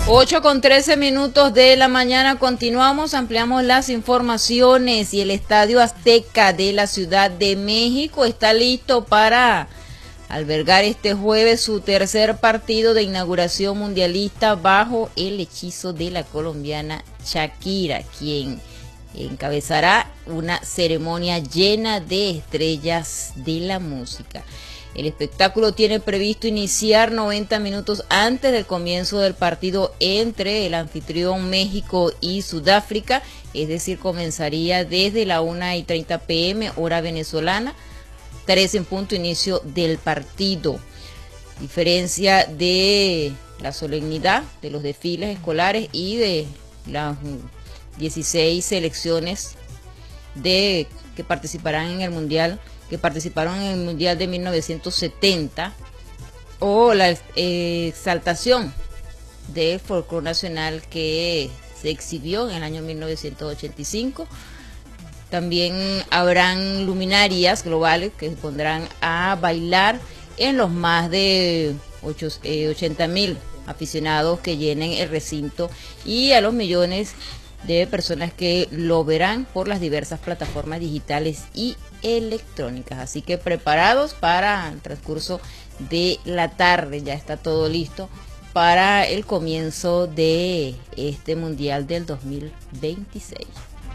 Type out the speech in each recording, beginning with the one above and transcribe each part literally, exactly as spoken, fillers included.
ocho con trece minutos de la mañana, continuamos, ampliamos las informaciones y el Estadio Azteca de la Ciudad de México está listo para albergar este jueves su tercer partido de inauguración mundialista bajo el hechizo de la colombiana Shakira, quien encabezará una ceremonia llena de estrellas de la música. El espectáculo tiene previsto iniciar noventa minutos antes del comienzo del partido entre el anfitrión México y Sudáfrica, es decir, comenzaría desde la una y treinta pm hora venezolana, tres en punto inicio del partido. Diferencia de la solemnidad de los desfiles escolares y de las dieciséis selecciones de que participarán en el Mundial que participaron en el Mundial de mil novecientos setenta, o la eh, exaltación del folclore nacional que se exhibió en el año mil novecientos ochenta y cinco. También habrán luminarias globales que se pondrán a bailar en los más de ochenta mil aficionados que llenen el recinto y a los millones de personas que lo verán por las diversas plataformas digitales y electrónicas. Así que preparados para el transcurso de la tarde, ya está todo listo para el comienzo de este Mundial del dos mil veintiséis.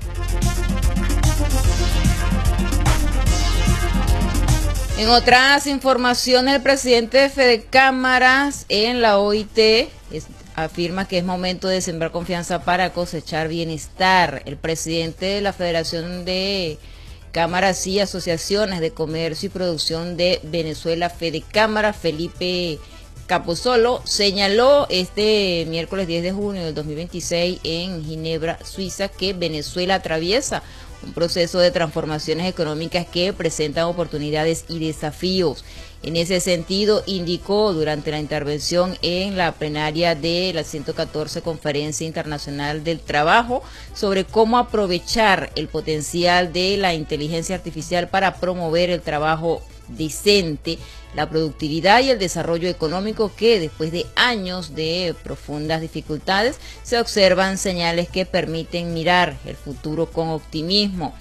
En otras informaciones, el presidente de Fedecámaras en la O I T es, afirma que es momento de sembrar confianza para cosechar bienestar. El presidente de la Federación de Cámaras y Asociaciones de Comercio y Producción de Venezuela, Fedecámaras, Felipe Capusolo, señaló este miércoles diez de junio del dos mil veintiséis en Ginebra, Suiza, que Venezuela atraviesa un proceso de transformaciones económicas que presentan oportunidades y desafíos. En ese sentido, indicó durante la intervención en la plenaria de la ciento catorce Conferencia Internacional del Trabajo sobre cómo aprovechar el potencial de la inteligencia artificial para promover el trabajo decente, la productividad y el desarrollo económico, que después de años de profundas dificultades se observan señales que permiten mirar el futuro con optimismo.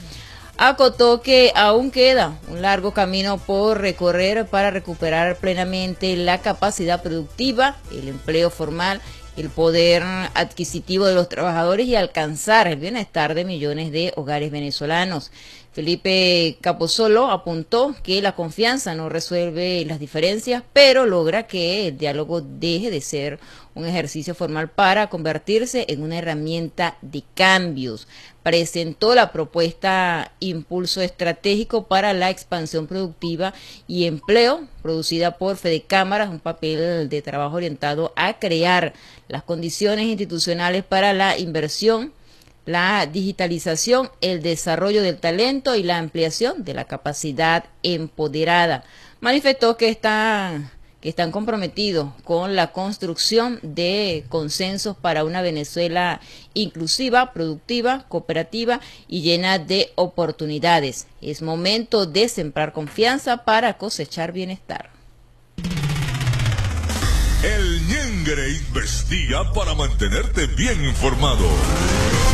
Acotó que aún queda un largo camino por recorrer para recuperar plenamente la capacidad productiva, el empleo formal, el poder adquisitivo de los trabajadores y alcanzar el bienestar de millones de hogares venezolanos. Felipe Capusolo apuntó que la confianza no resuelve las diferencias, pero logra que el diálogo deje de ser un ejercicio formal para convertirse en una herramienta de cambios. Presentó la propuesta Impulso Estratégico para la Expansión Productiva y Empleo, producida por Fedecámaras, un papel de trabajo orientado a crear las condiciones institucionales para la inversión, la digitalización, el desarrollo del talento y la ampliación de la capacidad empoderada. Manifestó que están, que están comprometidos con la construcción de consensos para una Venezuela inclusiva, productiva, cooperativa y llena de oportunidades. Es momento de sembrar confianza para cosechar bienestar. El Ñengre investiga para mantenerte bien informado.